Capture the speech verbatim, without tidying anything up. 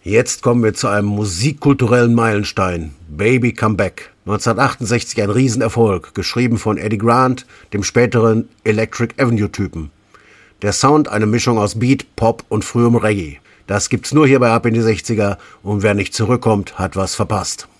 Jetzt kommen wir zu einem musikkulturellen Meilenstein. Baby Come Back. neunzehnhundertachtundsechzig ein Riesenerfolg, geschrieben von Eddie Grant, dem späteren Electric Avenue-Typen. Der Sound eine Mischung aus Beat, Pop und frühem Reggae. Das gibt's nur hier bei Ab in die sechziger und wer nicht zurückkommt, hat was verpasst.